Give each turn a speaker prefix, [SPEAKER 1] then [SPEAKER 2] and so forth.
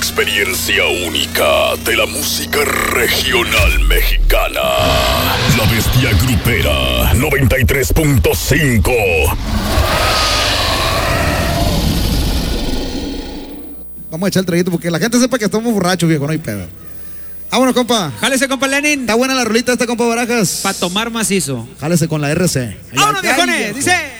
[SPEAKER 1] experiencia única de la música regional mexicana. La Bestia Grupera 93.5.
[SPEAKER 2] Vamos a echar el traguito porque la gente sepa que estamos borrachos, viejo, no hay pedo. Vámonos, compa.
[SPEAKER 3] Jálese, compa Lenin.
[SPEAKER 2] Está buena la rolita esta, compa Barajas.
[SPEAKER 3] Para tomar macizo.
[SPEAKER 2] Jálese con la RC.
[SPEAKER 3] ¡Vámonos, viejones! Dice...